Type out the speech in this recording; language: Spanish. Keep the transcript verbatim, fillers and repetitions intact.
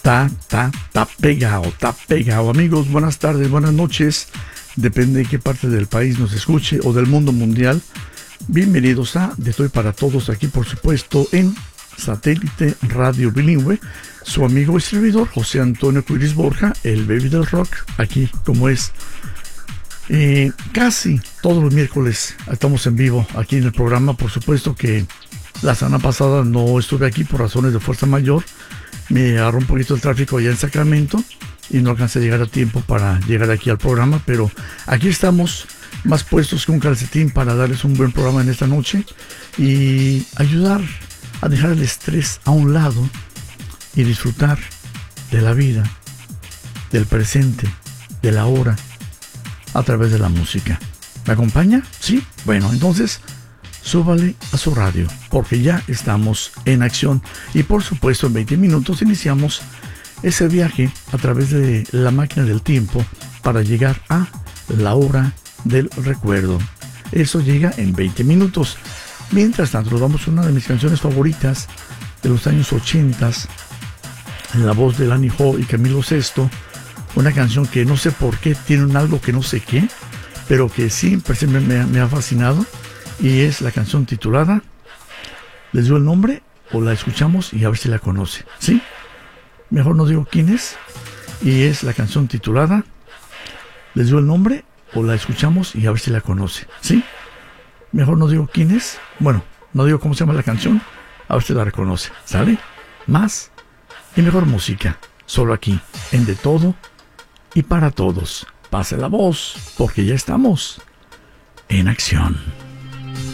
Está, está, está pegado, está pegado. Amigos, buenas tardes, buenas noches. Depende de qué parte del país nos escuche o del mundo mundial. Bienvenidos a De Estoy para Todos, aquí por supuesto en Satélite Radio Bilingüe. Su amigo y servidor José Antonio Cuiris Borja, el baby del rock, aquí como es. Eh, casi todos los miércoles estamos en vivo aquí en el programa. Por supuesto que la semana pasada no estuve aquí por razones de fuerza mayor. Me agarró un poquito el tráfico allá en Sacramento y no alcancé a llegar a tiempo para llegar aquí al programa, pero aquí estamos más puestos que un calcetín para darles un buen programa en esta noche y ayudar a dejar el estrés a un lado y disfrutar de la vida, del presente, de la hora, a través de la música. ¿Me acompaña? ¿Sí? Bueno, entonces súbale a su radio, porque ya estamos en acción. Y por supuesto, en veinte minutos iniciamos ese viaje a través de la máquina del tiempo para llegar a la hora del recuerdo. Eso llega en veinte minutos. Mientras tanto, nos damos una de mis canciones favoritas de los años ochenta, en la voz de Lani Ho y Camilo Sesto. Una canción que no sé por qué tiene un algo que no sé qué, pero que siempre, siempre me, me ha fascinado. Y es la canción titulada, ¿les digo el nombre o la escuchamos y a ver si la conoce? ¿Sí? Mejor no digo quién es. Y es la canción titulada, ¿les digo el nombre o la escuchamos y a ver si la conoce? ¿Sí? Mejor no digo quién es. Bueno, no digo cómo se llama la canción, a ver si la reconoce. ¿Sale? Más y mejor música, solo aquí, en De Todo y para Todos. Pase la voz, porque ya estamos en acción.